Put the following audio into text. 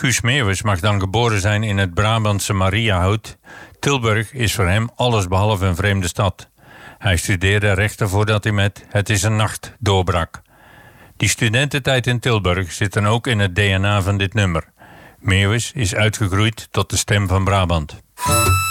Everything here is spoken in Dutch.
Guus Meeuwis mag dan geboren zijn in het Brabantse Mariahout. Tilburg is voor hem allesbehalve een vreemde stad. Hij studeerde rechten voordat hij met Het is een nacht doorbrak. Die studententijd in Tilburg zit dan ook in het DNA van dit nummer. Meeuwis is uitgegroeid tot de stem van Brabant.